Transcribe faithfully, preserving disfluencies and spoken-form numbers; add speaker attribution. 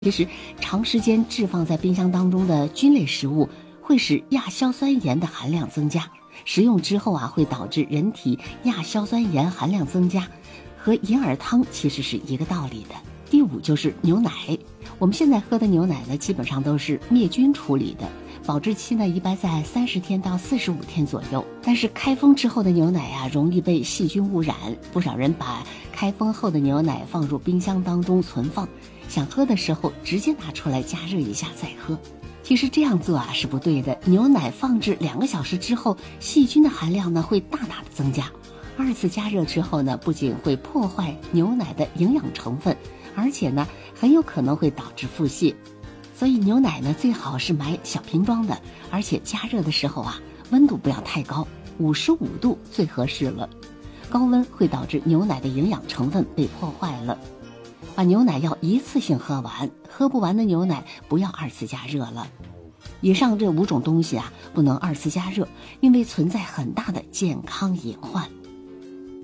Speaker 1: 其实，长时间置放在冰箱当中的菌类食物会使亚硝酸盐的含量增加，食用之后啊，会导致人体亚硝酸盐含量增加，和银耳汤其实是一个道理的。第五就是牛奶，我们现在喝的牛奶呢，基本上都是灭菌处理的，保质期呢一般在三十天到四十五天左右。但是开封之后的牛奶啊，容易被细菌污染，不少人把开封后的牛奶放入冰箱当中存放，想喝的时候直接拿出来加热一下再喝。其实这样做啊是不对的，牛奶放置两个小时之后，细菌的含量呢会大大的增加。二次加热之后呢，不仅会破坏牛奶的营养成分，而且呢很有可能会导致腹泻。所以牛奶呢最好是买小瓶装的，而且加热的时候啊温度不要太高，五十五度最合适了。高温会导致牛奶的营养成分被破坏了。把牛奶要一次性喝完，喝不完的牛奶不要二次加热了。以上这五种东西啊不能二次加热，因为存在很大的健康隐患。